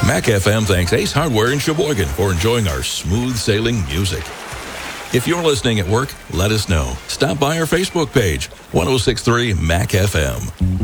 Mac FM thanks Ace Hardware in Sheboygan for enjoying our smooth sailing music. If you're listening at work, let us know. Stop by our Facebook page, 1063 Mac FM.